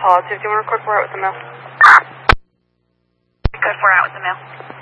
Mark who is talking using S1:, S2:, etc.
S1: positive. Do you want to record 4 out with the mail?
S2: Code 4 out with the mail.